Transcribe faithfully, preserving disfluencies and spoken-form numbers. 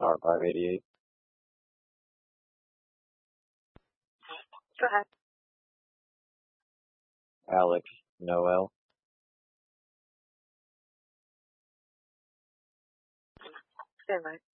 Power five eighty-eight. Go ahead. Alex Noel. Stand by.